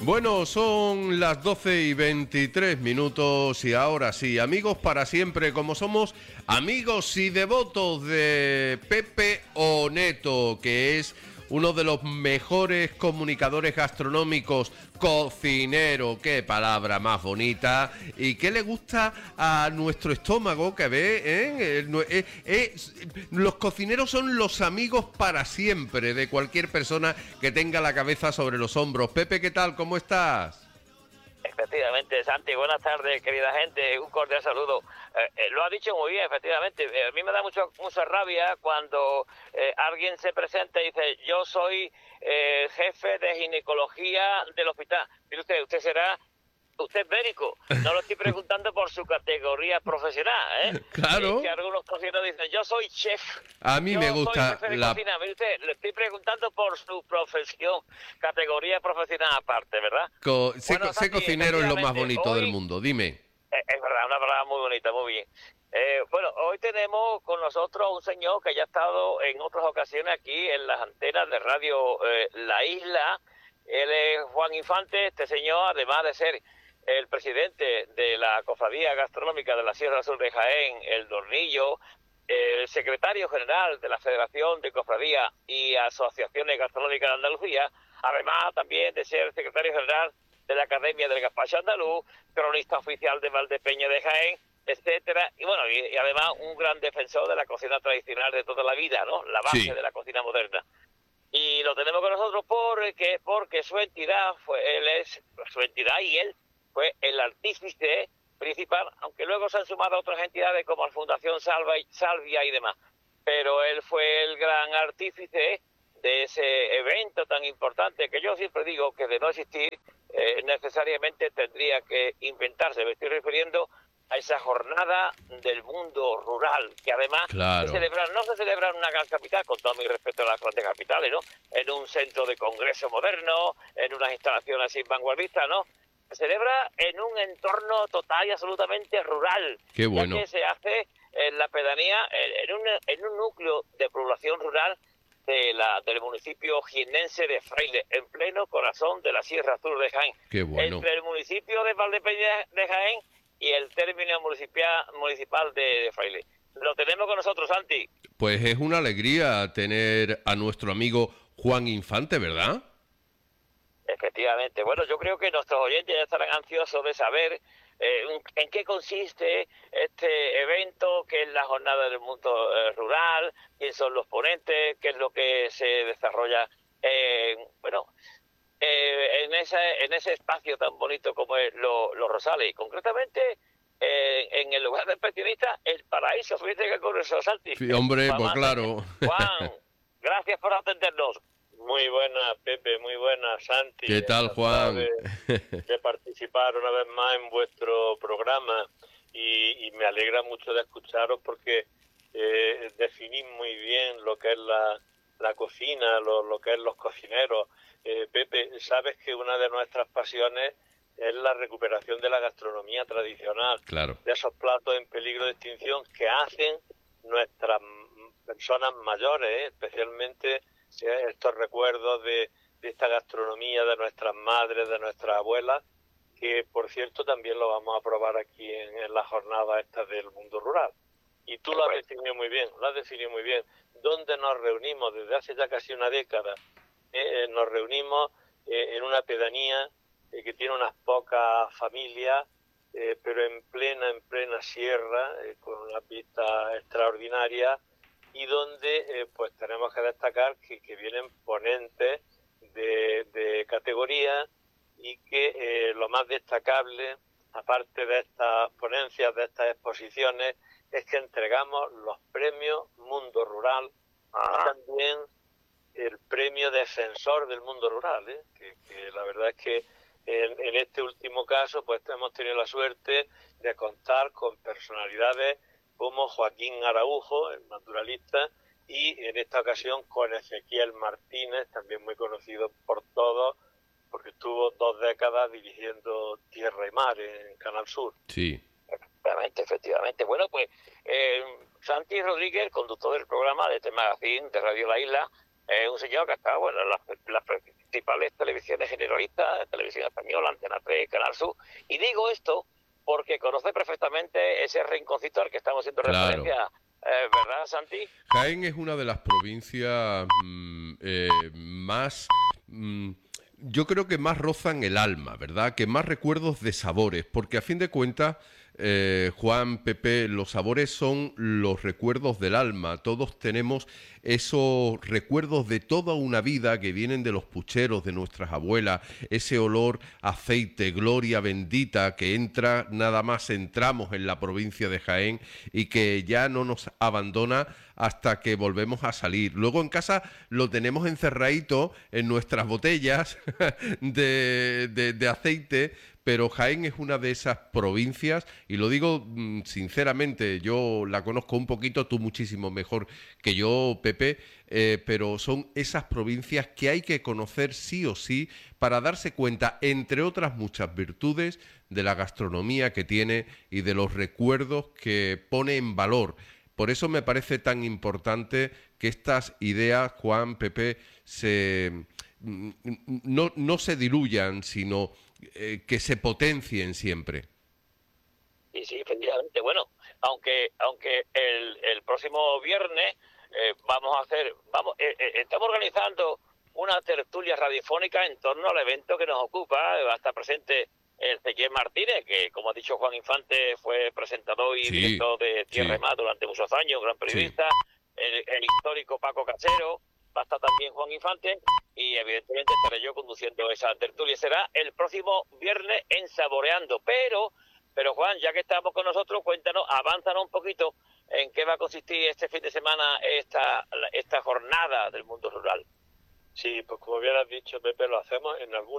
Bueno, son las 12:23 y ahora sí, amigos para siempre, como somos amigos y devotos de Pepe Oneto, que es uno de los mejores comunicadores gastronómicos, cocinero, qué palabra más bonita, y que le gusta a nuestro estómago, que ve, los cocineros son los amigos para siempre de cualquier persona que tenga la cabeza sobre los hombros. Pepe, ¿qué tal? ¿Cómo estás? Efectivamente, Santi, buenas tardes, querida gente, un cordial saludo. Lo ha dicho muy bien, efectivamente. A mí me da mucha rabia cuando alguien se presenta y dice, yo soy jefe de ginecología del hospital. Mire usted es médico. No lo estoy preguntando por su categoría profesional, ¿eh? Claro. Que algunos cocineros dicen, yo soy chef. A mí me gusta soy jefe de cocina. Mire usted, le estoy preguntando por su profesión, categoría profesional aparte, ¿verdad? Ser cocinero es lo más bonito del mundo, dime. Es verdad, una palabra muy bonita, muy bien. Hoy tenemos con nosotros un señor que ya ha estado en otras ocasiones aquí en las antenas de radio La Isla. Él es Juan Infante. Este señor, además de ser el presidente de la Cofradía Gastronómica de la Sierra Sur de Jaén, El Dornillo, el secretario general de la Federación de Cofradías y Asociaciones Gastronómicas de Andalucía, además también de ser secretario general de la Academia del Gazpacho Andaluz, cronista oficial de Valdepeña de Jaén, etcétera, y bueno, y además un gran defensor de la cocina tradicional de toda la vida, ¿no? La base de la cocina moderna. Y lo tenemos con nosotros porque su entidad y él fue el artífice principal, aunque luego se han sumado otras entidades como la Fundación Salvia y demás. Pero él fue el gran artífice de ese evento tan importante que yo siempre digo que de no existir necesariamente tendría que inventarse. Me estoy refiriendo a esa jornada del mundo rural, que además no se celebra en una gran capital, con todo mi respeto a las grandes capitales, ¿no? En un centro de congreso moderno, en unas instalaciones así vanguardistas, ¿no? Se celebra en un entorno total y absolutamente rural. Qué bueno. Ya que se hace en la pedanía, en un núcleo de población rural del municipio jiennense de Fraile, en pleno corazón de la Sierra Sur de Jaén. Qué bueno. Entre el municipio de Valdepeña de Jaén y el término municipal de Fraile. Lo tenemos con nosotros, Santi. Pues es una alegría tener a nuestro amigo Juan Infante, ¿verdad? Efectivamente. Bueno, yo creo que nuestros oyentes ya estarán ansiosos de saber en qué consiste este evento, qué es la jornada del mundo rural, quiénes son los ponentes, qué es lo que se desarrolla en ese espacio tan bonito como es los Rosales, y concretamente en el lugar del pensionista, el paraíso. Fíjate que con eso, Santi. Sí, hombre, pues claro. Juan, gracias por atendernos. Muy buena, Pepe, muy buena, Santi. ¿Qué tal, Juan? De participar una vez más en vuestro programa y me alegra mucho de escucharos porque definís muy bien lo que es la cocina, lo que es los cocineros. Pepe, sabes que una de nuestras pasiones es la recuperación de la gastronomía tradicional, claro, de esos platos en peligro de extinción que hacen nuestras personas mayores, especialmente estos recuerdos de esta gastronomía de nuestras madres, de nuestras abuelas, que por cierto también lo vamos a probar aquí en la jornada esta del mundo rural. Y tú lo has definido muy bien, ¿Dónde nos reunimos? Desde hace ya casi una década, nos reunimos en una pedanía que tiene unas pocas familias, pero en plena sierra, con una vista extraordinaria, y donde pues tenemos que destacar que vienen ponentes de categoría y que lo más destacable, aparte de estas ponencias, de estas exposiciones, es que entregamos los premios Mundo Rural y también el premio Defensor del Mundo Rural, que la verdad es que en este último caso pues hemos tenido la suerte de contar con personalidades como Joaquín Araujo, el naturalista, y en esta ocasión con Ezequiel Martínez, también muy conocido por todos, porque estuvo 2 décadas dirigiendo Tierra y Mar en Canal Sur. Sí. Efectivamente. Bueno, pues Santi Rodríguez, conductor del programa de este magazine de Radio La Isla, Es un señor que ha estado, bueno, en las principales televisiones generalistas, Televisión Española, Antena 3, Canal Sur. Y digo esto porque conoce perfectamente ese rinconcito al que estamos haciendo Claro. referencia. ¿Verdad, Santi? Jaén es una de las provincias más, yo creo que más rozan el alma, ¿verdad? Que más recuerdos de sabores, porque a fin de cuentas, Juan, Pepe, los sabores son los recuerdos del alma. Todos tenemos esos recuerdos de toda una vida que vienen de los pucheros de nuestras abuelas, ese olor a aceite, gloria bendita que entra, nada más entramos en la provincia de Jaén y que ya no nos abandona hasta que volvemos a salir. Luego en casa lo tenemos encerradito en nuestras botellas de aceite, pero Jaén es una de esas provincias, y lo digo sinceramente, yo la conozco un poquito, tú muchísimo mejor que yo, Pepe, pero son esas provincias que hay que conocer sí o sí para darse cuenta, entre otras muchas virtudes, de la gastronomía que tiene y de los recuerdos que pone en valor. Por eso me parece tan importante que estas ideas, Juan, Pepe, no se diluyan, sino que se potencien siempre. Y sí, efectivamente. Bueno, aunque el próximo viernes estamos organizando una tertulia radiofónica en torno al evento que nos ocupa. Va a estar presente el Ezequiel Martínez, que como ha dicho Juan Infante, fue presentador y Sí, director de Tierra y sí, Mar durante muchos años, gran sí. periodista, el histórico Paco Casero, va a estar también Juan Infante, y evidentemente estaré yo conduciendo esa tertulia. Será el próximo viernes en Saboreando, pero Juan, ya que estamos con nosotros, cuéntanos, avánzanos un poquito en qué va a consistir este fin de semana esta jornada del mundo rural. Sí, pues como bien has dicho, Pepe, lo hacemos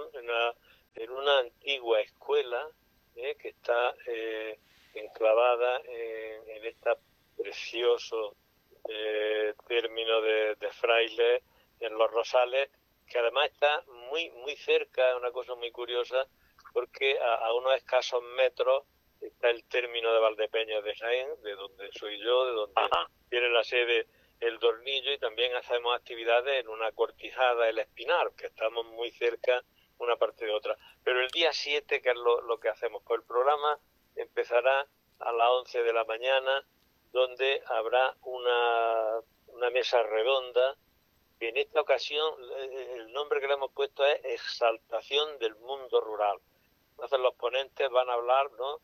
en una antigua escuela que está enclavada en este precioso término de Frailes, en Los Rosales, que además está muy, muy cerca, una cosa muy curiosa, porque a unos escasos metros está el término de Valdepeñas de Jaén, de donde soy yo, de donde Ajá. tiene la sede el Dornillo, y también hacemos actividades en una cortijada, el Espinar, que estamos muy cerca una parte de otra. Pero el día 7, que es lo que hacemos, pues el programa empezará a las 11 de la mañana, donde habrá una mesa redonda, que en esta ocasión el nombre que le hemos puesto es Exaltación del Mundo Rural. Entonces los ponentes van a hablar, ¿no?,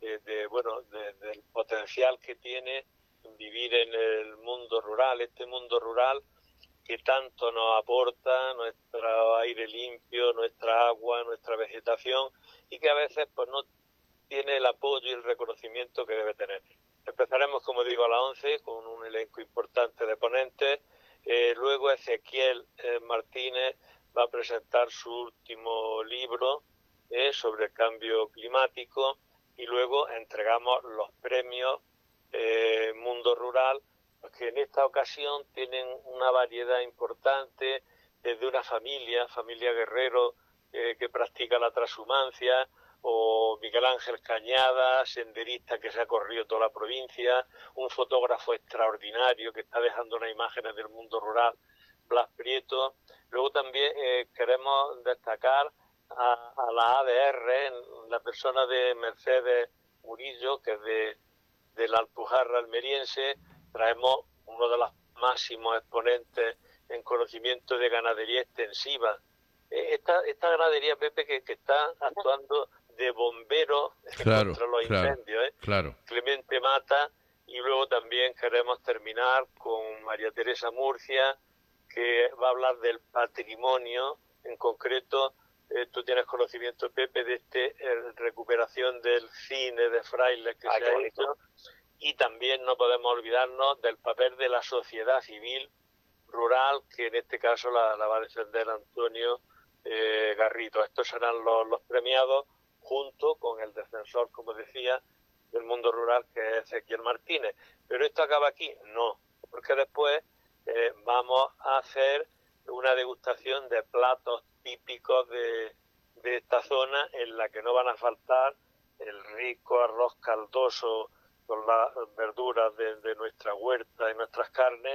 del potencial que tiene vivir en el mundo rural, este mundo rural que tanto nos aporta nuestro aire limpio, nuestra agua, nuestra vegetación, y que a veces pues no tiene el apoyo y el reconocimiento que debe tener. Empezaremos, como digo, a las 11 con un elenco importante de ponentes. Luego Ezequiel Martínez va a presentar su último libro sobre el cambio climático, y luego entregamos los premios Mundo Rural, que en esta ocasión tienen una variedad importante, desde una familia Guerrero, que practica la transhumancia, o Miguel Ángel Cañada, senderista que se ha corrido toda la provincia, un fotógrafo extraordinario que está dejando unas imágenes del mundo rural, Blas Prieto. Luego también queremos destacar a la ADR, en la persona de Mercedes Murillo, que es de la Alpujarra almeriense. Traemos uno de los máximos exponentes en conocimiento de ganadería extensiva. Esta ganadería, Pepe, que está actuando de bombero Claro, contra los claro, incendios, claro. Clemente Mata. Y luego también queremos terminar con María Teresa Murcia, que va a hablar del patrimonio, en concreto. Tú tienes conocimiento, Pepe, de recuperación del cine de Frailes que se ha hecho, y también no podemos olvidarnos del papel de la sociedad civil rural, que en este caso la va a defender Antonio Garrito. Estos serán los premiados, junto con el defensor, como decía, del mundo rural, que es Ezequiel Martínez. ¿Pero esto acaba aquí? No, porque después vamos a hacer una degustación de platos típicos de esta zona, en la que no van a faltar el rico arroz caldoso con las verduras de nuestra huerta y nuestras carnes,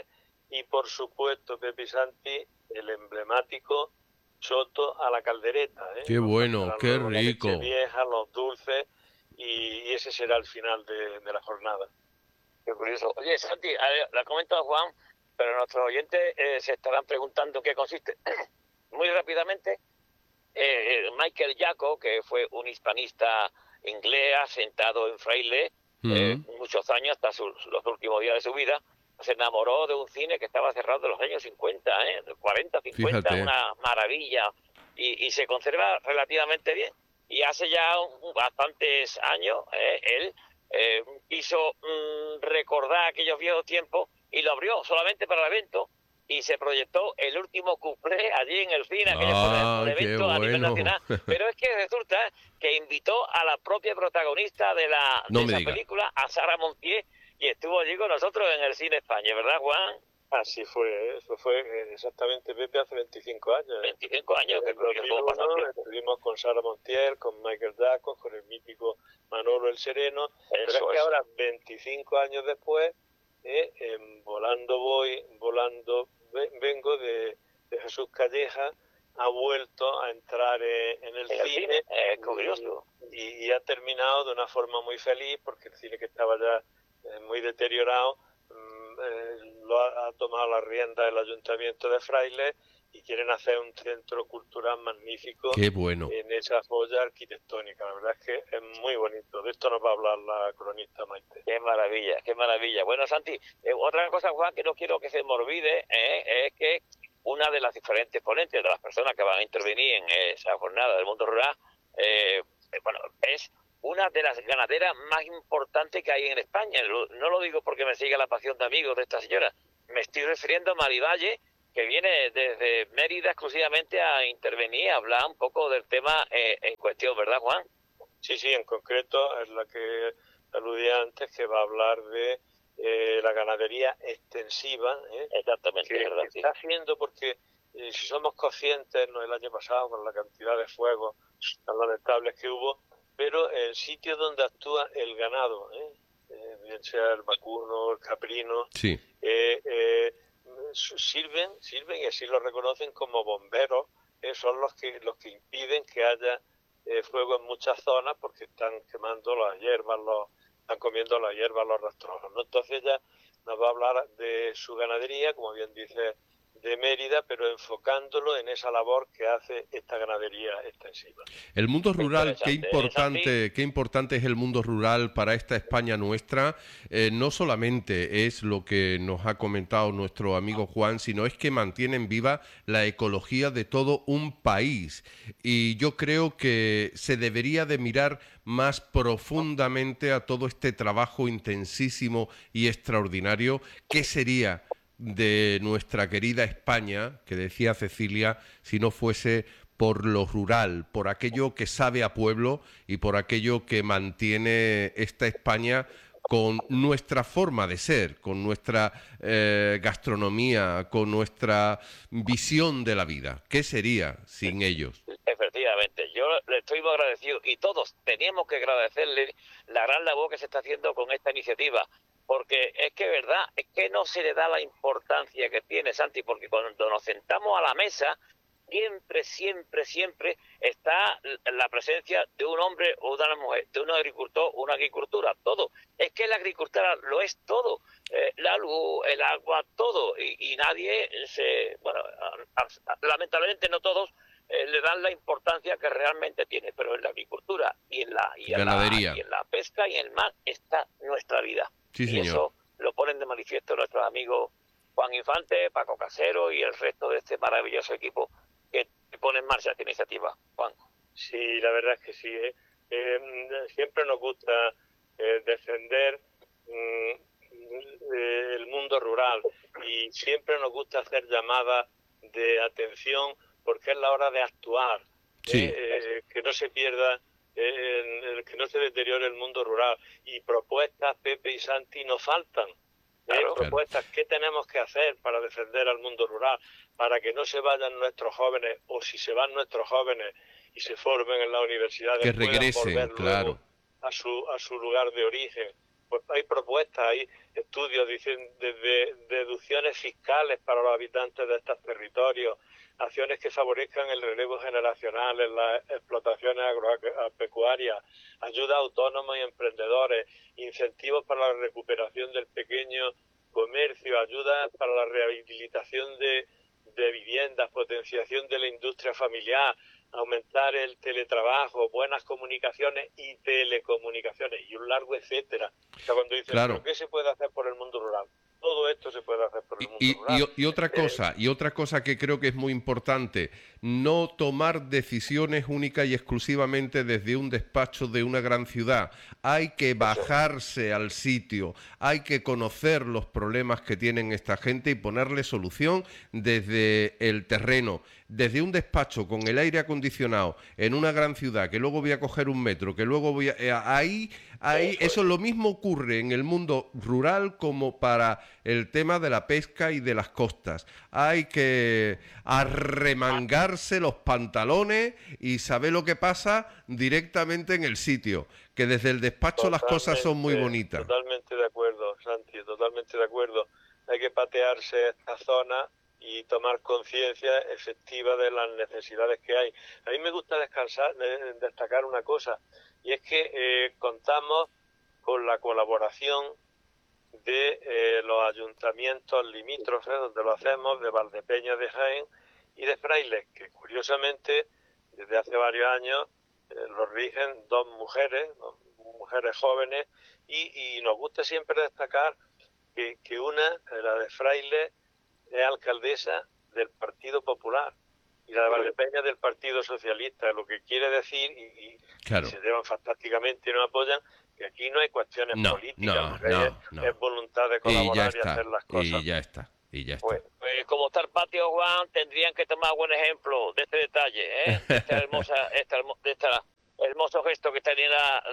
y por supuesto, Pepe y Santi, el emblemático choto a la caldereta. Qué Nos bueno, faltará qué luego la leche rico. vieja, los dulces, y ese será el final de la jornada. Qué curioso. Oye, Santi, lo ha comentado Juan, pero nuestros oyentes se estarán preguntando en qué consiste. Muy rápidamente, Michael Jaco, que fue un hispanista inglés asentado en Fraile muchos años, hasta los últimos días de su vida, se enamoró de un cine que estaba cerrado en los años 50, 40, 50, Fíjate. una maravilla, y se conserva relativamente bien. Y hace ya bastantes años él quiso recordar aquellos viejos tiempos y lo abrió solamente para el evento y se proyectó el último cuplé allí en el cine, aquello fue un Qué evento a nivel bueno. nacional, pero es que resulta que invitó a la propia protagonista de No me esa digas. película, a Sara Montiel, y estuvo allí con nosotros en el Cine España, ¿verdad, Juan? Así fue, eso fue exactamente, Pepe, hace 25 años. 25 años, que En 2001 estuvimos con Sara Montiel, con Michael Jackson, con el mítico Manolo el Sereno, pero es que ahora, 25 años después, volando vengo de Jesús Calleja, ha vuelto a entrar en el cine, curioso. Y ha terminado de una forma muy feliz, porque el cine, que estaba ya muy deteriorado, lo ha tomado la rienda el Ayuntamiento de Frailes, y quieren hacer un centro cultural magnífico. Qué bueno. En esa joya arquitectónica. La verdad es que es muy bonito. De esto nos va a hablar la cronista Maite. Qué maravilla, qué maravilla. Bueno, Santi, otra cosa, Juan, que no quiero que se me olvide, es que una de las diferentes ponentes, de las personas que van a intervenir en esa jornada del mundo rural, bueno, es una de las ganaderas más importantes que hay en España. No lo digo porque me siga la pasión de amigos de esta señora. Me estoy refiriendo a Marivalle, que viene desde Mérida exclusivamente a intervenir, a hablar un poco del tema en cuestión, ¿verdad, Juan? Sí, en concreto es la que aludía antes, que va a hablar de la ganadería extensiva. Exactamente, que ¿verdad? está haciendo, porque si somos conscientes, no el año pasado con la cantidad de fuegos tan lamentables que hubo, pero el sitio donde actúa el ganado, bien sea el vacuno, el caprino, Sí. sirven, y así lo reconocen, como bomberos. Son los que impiden que haya fuego en muchas zonas, porque están quemando las hierbas, están comiendo las hierbas los rastrojos, ¿no? Entonces ella nos va a hablar de su ganadería, como bien dice, de Mérida, pero enfocándolo en esa labor que hace esta ganadería extensiva. El mundo rural, qué importante es el mundo rural para esta España nuestra. No solamente es lo que nos ha comentado nuestro amigo Juan, sino es que mantienen viva la ecología de todo un país. Y yo creo que se debería de mirar más profundamente a todo este trabajo intensísimo y extraordinario que sería de nuestra querida España, que decía Cecilia, si no fuese por lo rural, por aquello que sabe a pueblo y por aquello que mantiene esta España con nuestra forma de ser, con nuestra gastronomía, con nuestra visión de la vida. ¿Qué sería sin ellos? Efectivamente, yo le estoy muy agradecido, y todos teníamos que agradecerle la gran labor que se está haciendo con esta iniciativa, porque es que, verdad, es que no se le da la importancia que tiene, Santi, porque cuando nos sentamos a la mesa, siempre está la presencia de un hombre o de una mujer, de un agricultor, una agricultura, todo. Es que la agricultura lo es todo, la luz, el agua, todo, y nadie lamentablemente no todos le dan la importancia que realmente tiene, pero en la agricultura y en la pesca y en el mar está nuestra vida. Sí, y señor. Eso lo ponen de manifiesto nuestros amigos Juan Infante, Paco Casero y el resto de este maravilloso equipo que pone en marcha esta iniciativa. Juan. Sí, la verdad es que sí. Siempre nos gusta defender el mundo rural, y siempre nos gusta hacer llamadas de atención, porque es la hora de actuar. Sí. Que no se pierda, que no se deteriore el mundo rural. Y propuestas, Pepe y Santi, nos faltan. Propuestas, ¿qué tenemos que hacer para defender al mundo rural? Para que no se vayan nuestros jóvenes, o si se van nuestros jóvenes y se formen en las universidades, que regresen, puedan volver claro, luego a su lugar de origen. pues hay propuestas, hay estudios, dicen, desde deducciones fiscales para los habitantes de estos territorios, acciones que favorezcan el relevo generacional en las explotaciones agropecuarias, ayuda a autónomos y emprendedores, incentivos para la recuperación del pequeño comercio, ayuda para la rehabilitación de viviendas, potenciación de la industria familiar, aumentar el teletrabajo, buenas comunicaciones y telecomunicaciones, y un largo etcétera. O sea, cuando dicen, claro. ¿pero qué se puede hacer por el mundo rural? Todo esto se puede hacer por el mundo rural. Y otra cosa que creo que es muy importante, no tomar decisiones única y exclusivamente desde un despacho de una gran ciudad. Hay que bajarse al sitio, hay que conocer los problemas que tienen esta gente y ponerle solución desde el terreno. Desde un despacho con el aire acondicionado en una gran ciudad, que luego voy a coger un metro, que luego voy a... Ahí, eso lo mismo ocurre en el mundo rural como para el tema de la pesca y de las costas. Hay que arremangarse los pantalones y saber lo que pasa directamente en el sitio, que desde el despacho las cosas son muy bonitas. Totalmente de acuerdo, Santi, totalmente de acuerdo. Hay que patearse esta zona y tomar conciencia efectiva de las necesidades que hay. A mí me gusta destacar una cosa, y es que contamos con la colaboración de los ayuntamientos limítrofes, donde lo hacemos, de Valdepeñas de Jaén y de Frailes, que curiosamente desde hace varios años lo rigen dos mujeres jóvenes, y nos gusta siempre destacar que una, la de Frailes, es alcaldesa del Partido Popular y la de Valdepeñas del Partido Socialista, lo que quiere decir, y claro, se llevan fantásticamente y nos apoyan, que aquí no hay cuestiones políticas, es voluntad de colaborar y hacer las cosas. Y ya está. Pues como está el patio, Juan, tendrían que tomar buen ejemplo de este detalle, de este hermoso gesto que tenía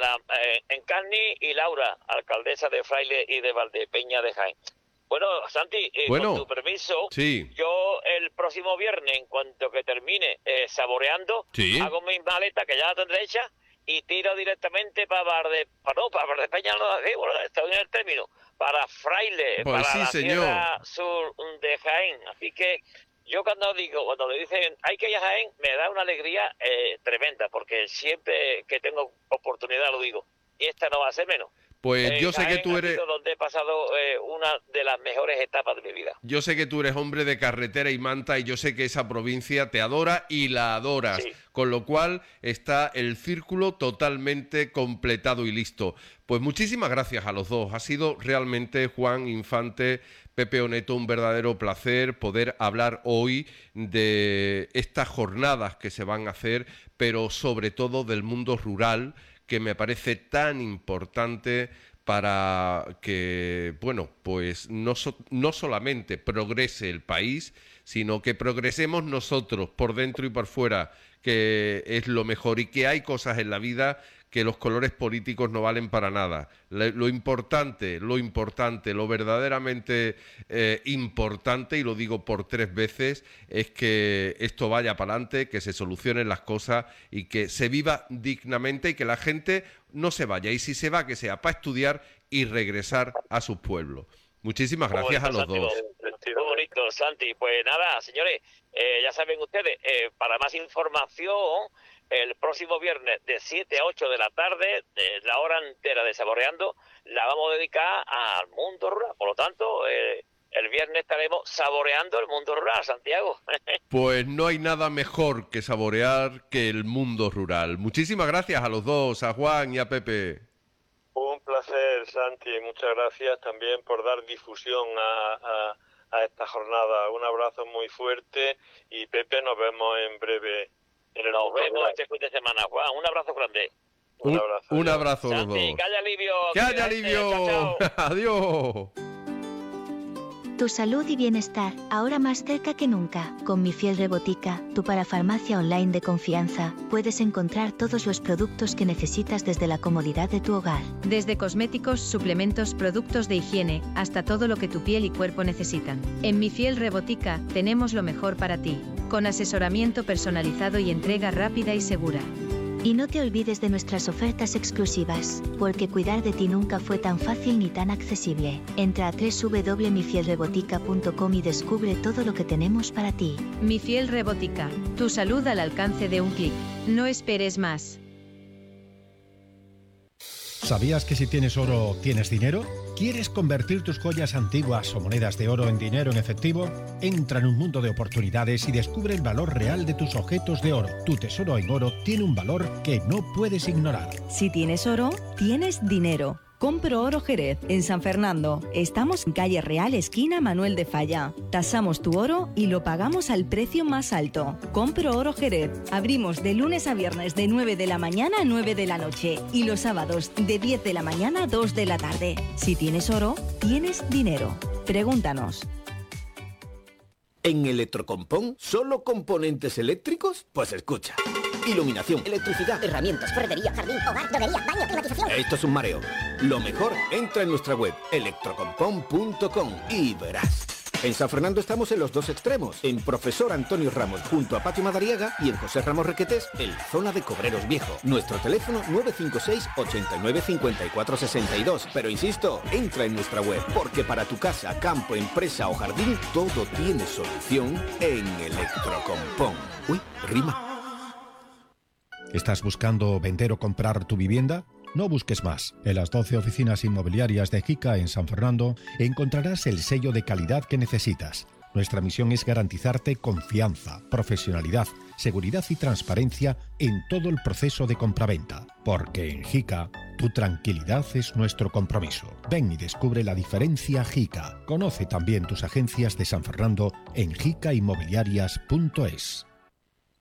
Encarni y Laura, alcaldesa de Frailes y de Valdepeñas de Jaén. Bueno, Santi, con tu permiso, sí, yo el próximo viernes, en cuanto que termine saboreando, sí, hago mi maleta, que ya la tendré hecha, y tiro directamente para Valdepeñas, estoy en el término, para Frailes, pues para sí, la señor, Sierra Sur de Jaén. Así que yo cuando me dicen hay que ir a Jaén, me da una alegría tremenda, porque siempre que tengo oportunidad lo digo, y esta no va a ser menos. Pues yo sé que tú eres... donde he pasado una de las mejores etapas de mi vida. Yo sé que tú eres hombre de carretera y manta, y yo sé que esa provincia te adora y la adoras. Sí. Con lo cual está el círculo totalmente completado y listo. Pues muchísimas gracias a los dos. Ha sido realmente, Juan Infante, Pepe Oneto, un verdadero placer poder hablar hoy de estas jornadas que se van a hacer, pero sobre todo del mundo rural, que me parece tan importante para que, bueno, pues no solamente progrese el país, sino que progresemos nosotros por dentro y por fuera, que es lo mejor, y que hay cosas en la vida que los colores políticos no valen para nada. Lo importante, lo verdaderamente importante, y lo digo por 3 veces, es que esto vaya para adelante, que se solucionen las cosas y que se viva dignamente y que la gente no se vaya. Y si se va, que sea para estudiar y regresar a sus pueblos. Muchísimas gracias a los dos. Muy bonito, Santi. Pues nada, señores, ya saben ustedes, para más información, el próximo viernes de 7 a 8 de la tarde, la hora entera de Saboreando, la vamos a dedicar al mundo rural. Por lo tanto, el viernes estaremos saboreando el mundo rural, Santiago. Pues no hay nada mejor que saborear que el mundo rural. Muchísimas gracias a los dos, a Juan y a Pepe. Un placer, Santi, y muchas gracias también por dar difusión a esta jornada. Un abrazo muy fuerte, y Pepe, nos vemos en breve. Nos vemos este fin de semana, Juan. Un abrazo grande. Un abrazo a los dos. Santi, que haya alivio. ¡Que haya alivio! Chao, chao. ¡Adiós! Tu salud y bienestar, ahora más cerca que nunca. Con Mi Fiel Rebotica, tu parafarmacia online de confianza, puedes encontrar todos los productos que necesitas desde la comodidad de tu hogar. Desde cosméticos, suplementos, productos de higiene, hasta todo lo que tu piel y cuerpo necesitan. En Mi Fiel Rebotica, tenemos lo mejor para ti, con asesoramiento personalizado y entrega rápida y segura. Y no te olvides de nuestras ofertas exclusivas, porque cuidar de ti nunca fue tan fácil ni tan accesible. Entra a www.mifielrebotica.com y descubre todo lo que tenemos para ti. Mi Fiel Rebotica, tu salud al alcance de un clic. No esperes más. ¿Sabías que si tienes oro, tienes dinero? ¿Quieres convertir tus joyas antiguas o monedas de oro en dinero en efectivo? Entra en un mundo de oportunidades y descubre el valor real de tus objetos de oro. Tu tesoro en oro tiene un valor que no puedes ignorar. Si tienes oro, tienes dinero. Compro Oro Jerez, en San Fernando. Estamos en calle Real, esquina Manuel de Falla. Tasamos tu oro y lo pagamos al precio más alto. Compro Oro Jerez. Abrimos de lunes a viernes de 9 de la mañana a 9 de la noche. Y los sábados de 10 de la mañana a 2 de la tarde. Si tienes oro, tienes dinero. Pregúntanos. ¿En Electrocompón solo componentes eléctricos? Pues escucha. Iluminación, electricidad, herramientas, ferretería, jardín, hogar, droguería, baño, climatización. Esto es un mareo. Lo mejor, entra en nuestra web electrocompón.com y verás. En San Fernando estamos en los dos extremos, en Profesor Antonio Ramos junto a Patio Madariaga y en José Ramos Requetés en la zona de Cobreros Viejo. Nuestro teléfono 956 89 54 62. Pero insisto, entra en nuestra web porque para tu casa, campo, empresa o jardín todo tiene solución en Electrocompón. Uy, rima. ¿Estás buscando vender o comprar tu vivienda? No busques más. En las 12 oficinas inmobiliarias de Jica en San Fernando encontrarás el sello de calidad que necesitas. Nuestra misión es garantizarte confianza, profesionalidad, seguridad y transparencia en todo el proceso de compraventa. Porque en Jica, tu tranquilidad es nuestro compromiso. Ven y descubre la diferencia Jica. Conoce también tus agencias de San Fernando en jicainmobiliarias.es.